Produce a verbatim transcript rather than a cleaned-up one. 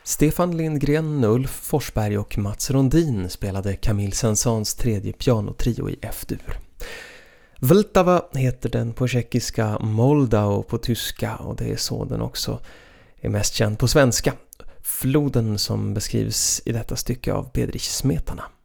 Stefan Lindgren, Ulf Forsberg och Mats Rondin spelade Camille Saint-Saëns tredje pianotrio i F-dur. Vltava heter den på tjeckiska, Moldau på tyska, och det är så den också är mest känd på svenska. Floden som beskrivs i detta stycke av Bedřich Smetana.